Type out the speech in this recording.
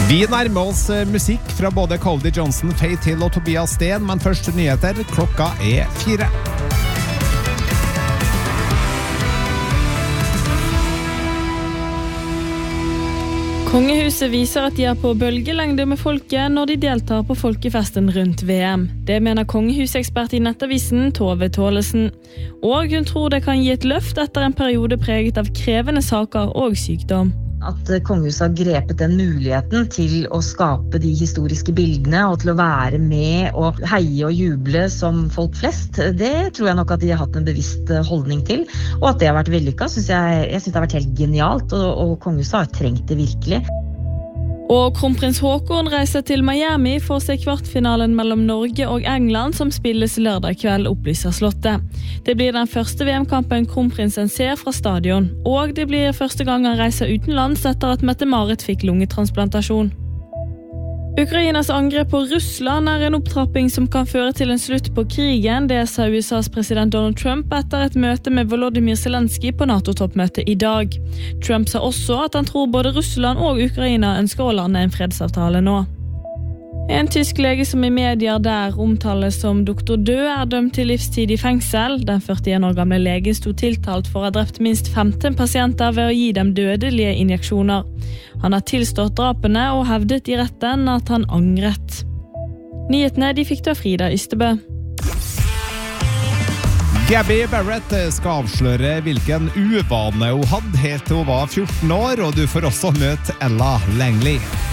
Vi nærmer oss musikk fra både Cody Johnson, Faith Hill og Tobias Sten, men først nyheter. Klokka 4. Kongehuset viser at de på bølgelengde med folket når de deltar på folkefesten rundt VM. Det mener kongehusekspert i Nettavisen, Tove Tålesen. Og hun tror det kan gi et løft etter en periode preget av krevende saker og sykdom. At kongehuset har grepet den muligheten til å skape de historiske bildene og til å være med og heie og juble som folk flest, det tror jeg nok at de har hatt en bevisst holdning til. Og at det har vært vellykket, jeg synes det har vært helt genialt, og kongehuset har trengt det virkelig. Og kronprins Haakon reiser til Miami for å se kvartfinalen mellom Norge og England som spilles lørdag kveld, opplyser Slottet. Det blir den første VM-kampen kronprinsen ser fra stadion, og det blir første gang han reiser utenlands etter at Mette-Marit fikk lungetransplantasjon. Ukrainas angrep på Russland en opptrapping som kan føre til en slutt på krigen, det sa USAs president Donald Trump etter et møte med Volodymyr Zelensky på NATO-toppmøtet i dag. Trump sa også at han tror både Russland og Ukraina ønsker å lande en fredsavtale nå. En tysk lege som i medier der omtales som doktor Død dømt til livstid i fengsel. Den 41 år gamle legen stod tiltalt for å ha drept minst 15 pasienter ved å gi dem dødelige injeksjoner. Han har tilstått drapene og hevdet i retten at han angret. Nyhetene de fikk til Frida Ystebø. Gabby Barrett skal avsløre hvilken uvane hun hadde helt til hun var 14 år, og du får også møte Ella Langley.